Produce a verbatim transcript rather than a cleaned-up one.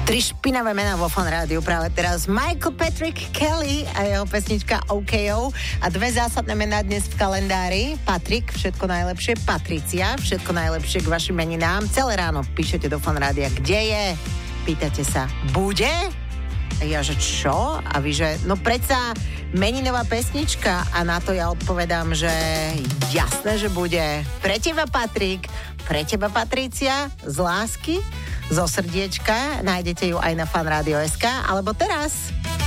Tri špinavé mená vo Fan Rádiu práve teraz. Michael Patrick Kelly a jeho pesnička ó ká ó. A dve zásadné mená dnes v kalendári. Patrik, všetko najlepšie. Patricia, všetko najlepšie k vašim meninám. Celé ráno píšete do Fan Rádia, kde je? Pýtate sa, bude? A ja, že čo? A vy, že no predsa meninová pesnička. A na to ja odpovedám, že jasné, že bude. Pre teba, Patrik, pre teba, Patricia, z lásky, zo srdiečka, nájdete ju aj na fanradio bodka es ká, alebo teraz